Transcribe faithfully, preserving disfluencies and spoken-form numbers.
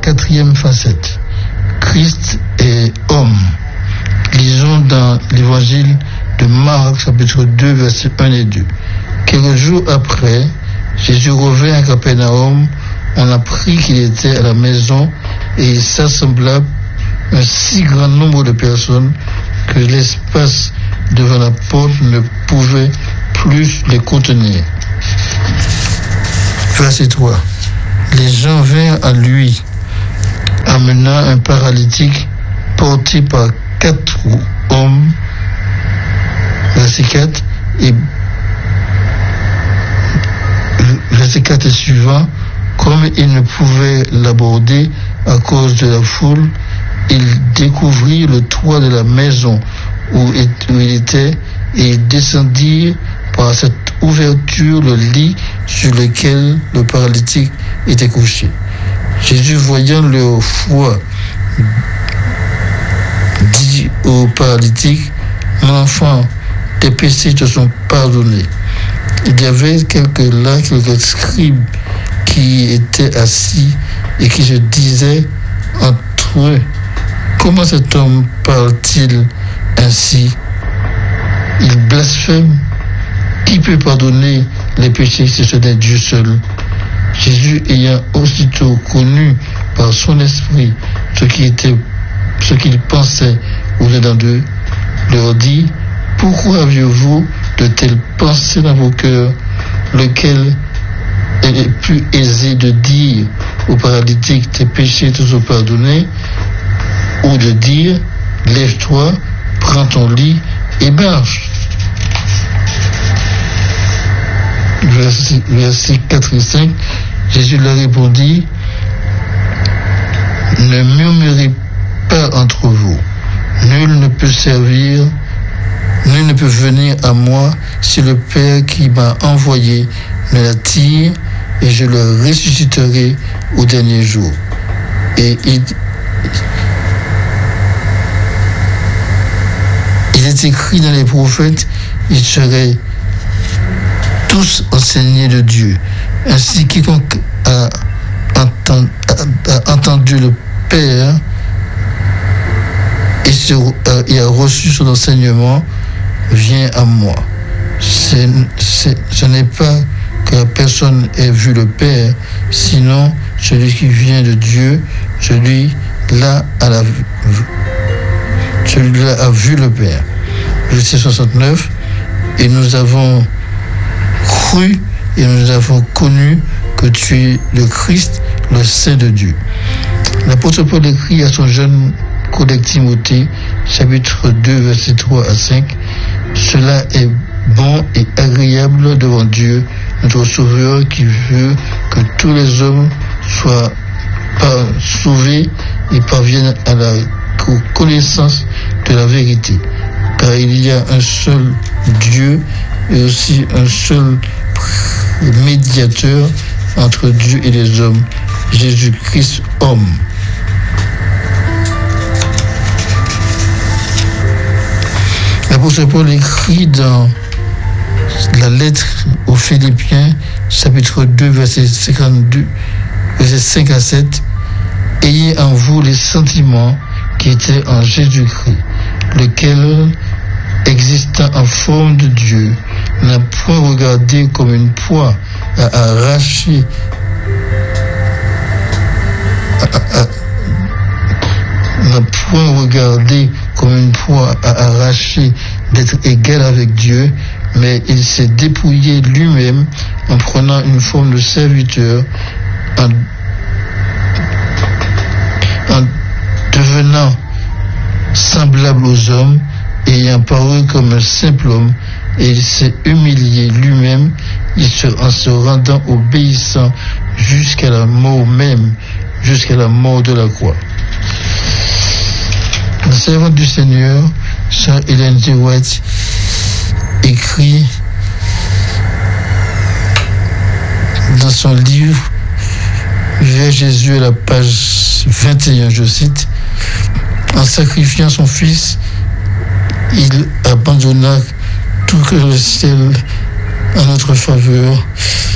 quatrième facette. Christ est homme. Lisons dans l'évangile de Marc, chapitre deux, versets un et deux. Quelques jours après, Jésus revint à Capernaum. On apprit qu'il était à la maison et il s'assembla un si grand nombre de personnes que l'espace devant la porte ne pouvait plus les contenir. Verset trois. Les gens vinrent à lui, amenant un paralytique porté par quatre hommes. Verset quatre. Et verset quatre et suivant. Comme ils ne pouvaient l'aborder à cause de la foule, ils découvrirent le toit de la maison où il était et ils descendirent par cette ouverture le lit sur lequel le paralytique était couché. Jésus, voyant leur foi, dit au paralytique: mon enfant, tes péchés te sont pardonnés. Il y avait quelques là, quelques scribes qui étaient assis et qui se disaient entre eux: comment cet homme parle-t-il ainsi? Il blasphème. Qui peut pardonner les péchés si ce n'est Dieu seul? Jésus, ayant aussitôt connu par son esprit ce qui était, ce qu'il pensait au-dedans d'eux, leur dit: pourquoi aviez-vous de telles pensées dans vos cœurs, lequel est plus aisé de dire au paralytique: tes péchés te sont pardonnés, ou de dire: lève-toi, prends ton lit et marche? Versets, versets quatre et cinq, Jésus leur répondit: ne murmurez pas entre vous, nul ne peut servir, nul ne peut venir à moi si le Père qui m'a envoyé me l'attire, et je le ressusciterai au dernier jour. Et il, il est écrit dans les prophètes: ils seraient tous enseignés de Dieu. Ainsi, quiconque a, entend, a, a entendu le Père et, se, et a reçu son enseignement vient à moi. C'est, c'est, ce n'est pas que la personne ait vu le Père, sinon celui qui vient de Dieu, celui-là a, la, celui-là a vu le Père. Verset soixante-neuf. Et nous avons cru et nous avons connu que tu es le Christ, le Saint de Dieu. L'apôtre Paul écrit à son jeune collègue Timothée, chapitre deux, versets trois à cinq: cela est bon et agréable devant Dieu, notre Sauveur, qui veut que tous les hommes soient sauvés et parviennent à la connaissance de la vérité. Car il y a un seul Dieu et aussi un seul médiateur entre Dieu et les hommes, Jésus-Christ homme. L'apôtre Paul écrit dans la lettre aux Philippiens, chapitre deux, versets cinquante-deux, versets cinq à sept: ayez en vous les sentiments qui étaient en Jésus-Christ, lequel, existant en forme de Dieu, n'a point regardé comme une proie à arracher, à, à, n'a point regardé comme une proie à arracher d'être égal avec Dieu, mais il s'est dépouillé lui-même en prenant une forme de serviteur, en, en devenant semblable aux hommes, ayant paru comme un simple homme, et il s'est humilié lui-même, il se, en se rendant obéissant jusqu'à la mort même, jusqu'à la mort de la croix. La servante du Seigneur, Sœur Ellen G. White, écrit dans son livre Vers Jésus à la page vingt et un, je cite: en sacrifiant son fils, il abandonna tout que le ciel en notre faveur